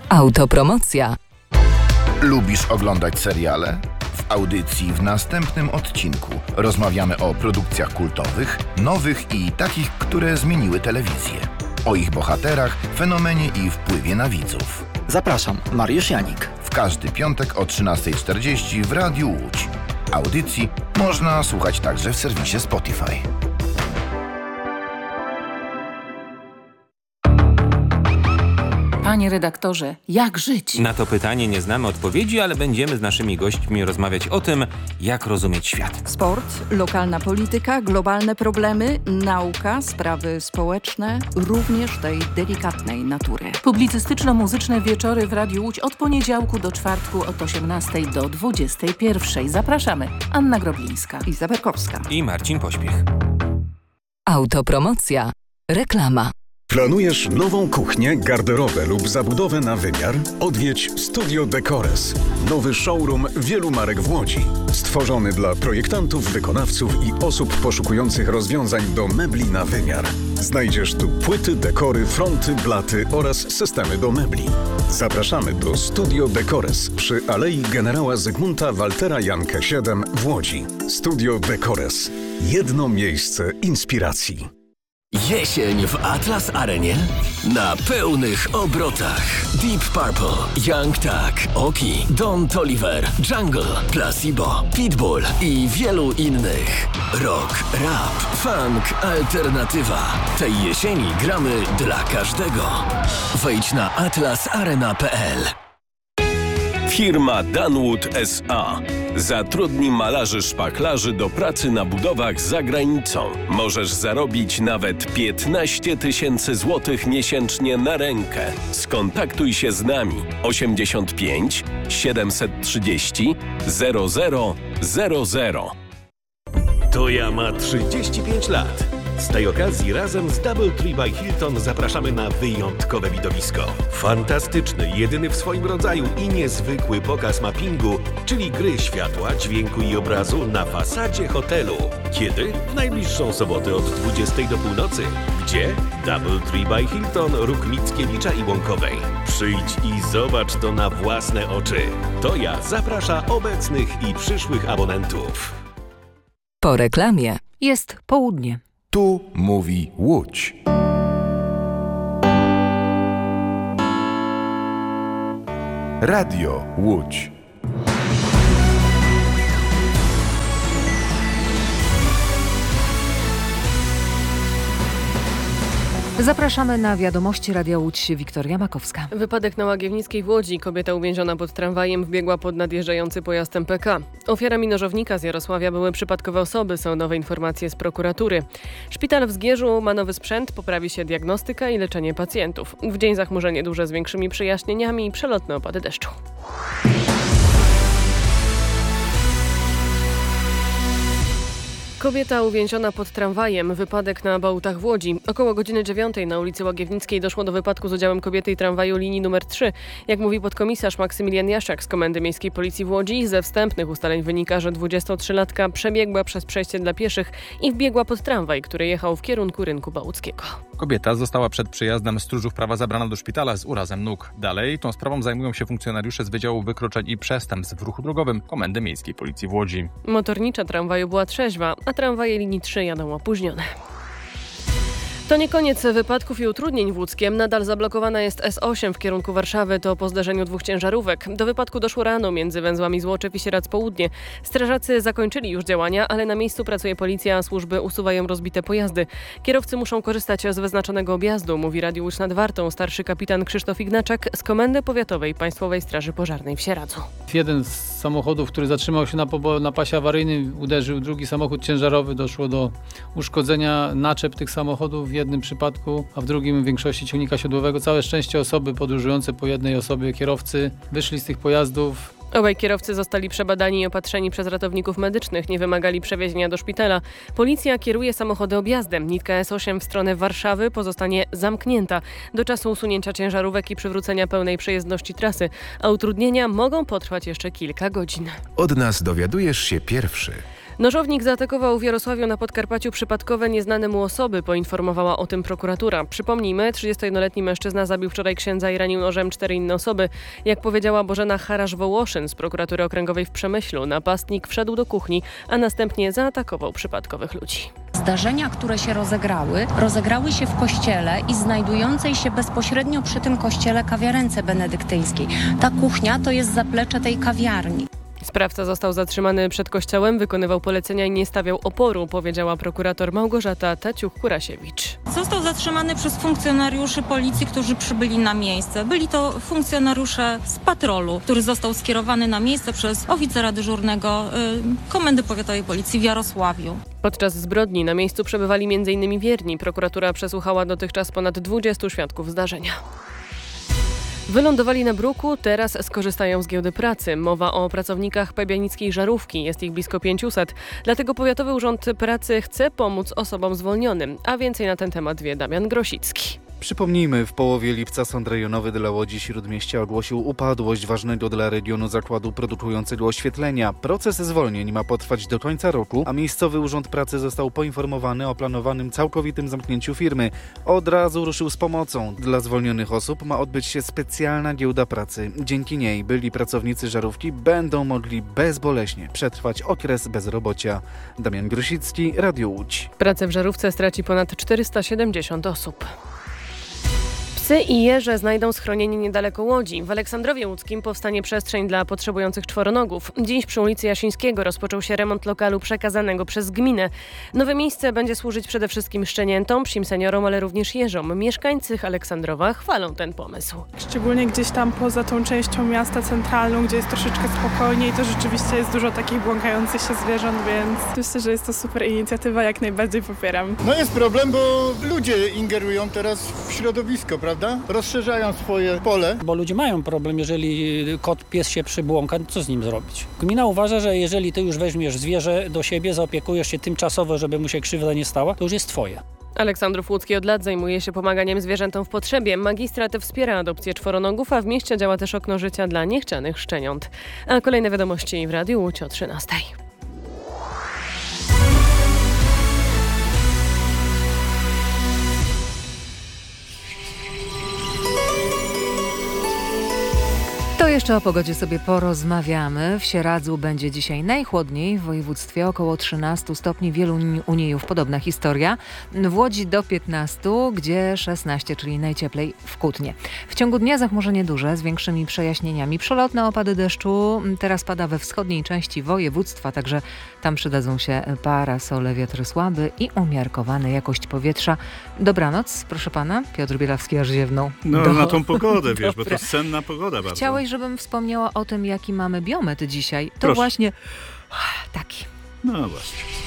Autopromocja. Lubisz oglądać seriale? W audycji w następnym odcinku rozmawiamy o produkcjach kultowych, nowych i takich, które zmieniły telewizję. O ich bohaterach, fenomenie i wpływie na widzów. Zapraszam, Mariusz Janik. W każdy piątek o 13:40 w Radiu Łódź. Audycji można słuchać także w serwisie Spotify. Panie redaktorze, jak żyć? Na to pytanie nie znamy odpowiedzi, ale będziemy z naszymi gośćmi rozmawiać o tym, jak rozumieć świat. Sport, lokalna polityka, globalne problemy, nauka, sprawy społeczne, również tej delikatnej natury. Publicystyczno-muzyczne wieczory w Radiu Łódź od poniedziałku do czwartku od 18 do 21. Zapraszamy. Anna Groblińska, Iza Berkowska I Marcin Pośpiech. Autopromocja. Reklama. Planujesz nową kuchnię, garderobę lub zabudowę na wymiar? Odwiedź Studio Decores. Nowy showroom wielu marek w Łodzi. Stworzony dla projektantów, wykonawców i osób poszukujących rozwiązań do mebli na wymiar. Znajdziesz tu płyty, dekory, fronty, blaty oraz systemy do mebli. Zapraszamy do Studio Decores przy Alei Generała Zygmunta Waltera Jankę 7 w Łodzi. Studio Decores. Jedno miejsce inspiracji. Jesień w Atlas Arenie na pełnych obrotach. Deep Purple, Young Thug, Oki, Don Toliver, Jungle, Placebo, Pitbull i wielu innych. Rock, rap, funk, alternatywa. Tej jesieni gramy dla każdego. Wejdź na atlasarena.pl. Firma Danwood S.A. zatrudni malarzy szpachlarzy do pracy na budowach za granicą. Możesz zarobić nawet 15 000 złotych miesięcznie na rękę. Skontaktuj się z nami 85 730 0000. Toja ma 35 lat. Z tej okazji razem z DoubleTree by Hilton zapraszamy na wyjątkowe widowisko. Fantastyczny, jedyny w swoim rodzaju i niezwykły pokaz mappingu, czyli gry światła, dźwięku i obrazu na fasadzie hotelu. Kiedy? W najbliższą sobotę od 20 do północy. Gdzie? DoubleTree by Hilton, Róg Mickiewicza i Łąkowej. Przyjdź i zobacz to na własne oczy. Toja zaprasza obecnych i przyszłych abonentów. Po reklamie jest południe. Tu mówi Łódź. Radio Łódź. Zapraszamy na wiadomości Radia Łódź. Wiktoria Makowska. Wypadek na Łagiewnickiej w Łodzi. Kobieta uwięziona pod tramwajem wbiegła pod nadjeżdżający pojazd MPK. Ofiarami nożownika z Jarosławia były przypadkowe osoby. Są nowe informacje z prokuratury. Szpital w Zgierzu ma nowy sprzęt. Poprawi się diagnostyka i leczenie pacjentów. W dzień zachmurzenie duże z większymi przejaśnieniami i przelotne opady deszczu. Kobieta uwięziona pod tramwajem. Wypadek na Bałutach w Łodzi. Około godziny 9 na ulicy Łagiewnickiej doszło do wypadku z udziałem kobiety i tramwaju linii numer 3. Jak mówi podkomisarz Maksymilian Jaszczak z Komendy Miejskiej Policji w Łodzi, ze wstępnych ustaleń wynika, że 23-latka przebiegła przez przejście dla pieszych i wbiegła pod tramwaj, który jechał w kierunku rynku Bałuckiego. Kobieta została przed przyjazdem stróżów prawa zabrana do szpitala z urazem nóg. Dalej tą sprawą zajmują się funkcjonariusze z Wydziału Wykroczeń i Przestępstw w Ruchu Drogowym Komendy Miejskiej Policji w Łodzi. Motornicza tramwaju była trzeźwa, a tramwaje linii 3 jadą opóźnione. To nie koniec wypadków i utrudnień w Łódzkiem. Nadal zablokowana jest S8 w kierunku Warszawy. To po zderzeniu dwóch ciężarówek. Do wypadku doszło rano między węzłami Złoczew i Sieradz Południe. Strażacy zakończyli już działania, ale na miejscu pracuje policja, a służby usuwają rozbite pojazdy. Kierowcy muszą korzystać z wyznaczonego objazdu, mówi Radiu Łódź nad Wartą starszy kapitan Krzysztof Ignaczak z Komendy Powiatowej Państwowej Straży Pożarnej w Sieradzu. Jeden z samochodów, który zatrzymał się na pasie awaryjnym, uderzył drugi samochód ciężarowy. Doszło do uszkodzenia naczep tych samochodów w jednym przypadku, a w drugim w większości ciągnika siodłowego. Całe szczęście osoby podróżujące po jednej osobie, kierowcy, wyszli z tych pojazdów. Obaj kierowcy zostali przebadani i opatrzeni przez ratowników medycznych, nie wymagali przewiezienia do szpitala. Policja kieruje samochody objazdem. Nitka S8 w stronę Warszawy pozostanie zamknięta do czasu usunięcia ciężarówek i przywrócenia pełnej przejezdności trasy, a utrudnienia mogą potrwać jeszcze kilka godzin. Od nas dowiadujesz się pierwszy. Nożownik zaatakował w Jarosławiu na Podkarpaciu przypadkowe nieznane mu osoby, poinformowała o tym prokuratura. Przypomnijmy, 31-letni mężczyzna zabił wczoraj księdza i ranił nożem 4 inne osoby. Jak powiedziała Bożena Harasz-Wołoszyn z prokuratury okręgowej w Przemyślu, napastnik wszedł do kuchni, a następnie zaatakował przypadkowych ludzi. Zdarzenia, które się rozegrały się w kościele i znajdującej się bezpośrednio przy tym kościele kawiarence benedyktyńskiej. Ta kuchnia to jest zaplecze tej kawiarni. Sprawca został zatrzymany przed kościołem, wykonywał polecenia i nie stawiał oporu, powiedziała prokurator Małgorzata Taciuk-Kurasiewicz. Został zatrzymany przez funkcjonariuszy policji, którzy przybyli na miejsce. Byli to funkcjonariusze z patrolu, który został skierowany na miejsce przez oficera dyżurnego Komendy Powiatowej Policji w Jarosławiu. Podczas zbrodni na miejscu przebywali m.in. wierni. Prokuratura przesłuchała dotychczas ponad 20 świadków zdarzenia. Wylądowali na bruku, teraz skorzystają z giełdy pracy. Mowa o pracownikach pabianickiej Żarówki. Jest ich blisko 500. Dlatego Powiatowy Urząd Pracy chce pomóc osobom zwolnionym. A więcej na ten temat wie Damian Grosicki. Przypomnijmy, w połowie lipca Sąd Rejonowy dla Łodzi Śródmieścia ogłosił upadłość ważnego dla regionu zakładu produkującego oświetlenia. Proces zwolnień ma potrwać do końca roku, a miejscowy Urząd Pracy został poinformowany o planowanym całkowitym zamknięciu firmy. Od razu ruszył z pomocą. Dla zwolnionych osób ma odbyć się specjalna giełda pracy. Dzięki niej byli pracownicy Żarówki będą mogli bezboleśnie przetrwać okres bezrobocia. Damian Grosicki, Radio Łódź. Pracę w Żarówce straci ponad 470 osób. Psy i jeże znajdą schronienie niedaleko Łodzi. W Aleksandrowie Łódzkim powstanie przestrzeń dla potrzebujących czworonogów. Dziś przy ulicy Jasińskiego rozpoczął się remont lokalu przekazanego przez gminę. Nowe miejsce będzie służyć przede wszystkim szczeniętom, psim seniorom, ale również jeżom. Mieszkańcy Aleksandrowa chwalą ten pomysł. Szczególnie gdzieś tam poza tą częścią miasta centralną, gdzie jest troszeczkę spokojniej, to rzeczywiście jest dużo takich błąkających się zwierząt, więc myślę, że jest to super inicjatywa, jak najbardziej popieram. No jest problem, bo ludzie ingerują teraz w środowisko, prawda? Rozszerzają swoje pole. Bo ludzie mają problem, jeżeli pies się przybłąka, co z nim zrobić? Gmina uważa, że jeżeli ty już weźmiesz zwierzę do siebie, zaopiekujesz się tymczasowo, żeby mu się krzywda nie stała, to już jest twoje. Aleksandrów Łódzki od lat zajmuje się pomaganiem zwierzętom w potrzebie. Magistrat wspiera adopcję czworonogów, a w mieście działa też okno życia dla niechcianych szczeniąt. A kolejne wiadomości w Radiu Łódź o 13:00. To jeszcze o pogodzie sobie porozmawiamy. W Sieradzu będzie dzisiaj najchłodniej, w województwie około 13 stopni, wielu unijów podobna historia. W Łodzi do 15, gdzie 16, czyli najcieplej w Kutnie. W ciągu dnia zachmurzenie duże, z większymi przejaśnieniami. Przelotne opady deszczu, teraz pada we wschodniej części województwa, także tam przydadzą się parasole, wiatr słaby i umiarkowana jakość powietrza. Dobranoc, proszę pana. Piotr Bielawski aż ziewnął. No na tą pogodę, wiesz, bo to senna pogoda bardzo. Chciałeś, żebym wspomniała o tym, jaki mamy biometr dzisiaj. To Proszę. właśnie taki. No właśnie.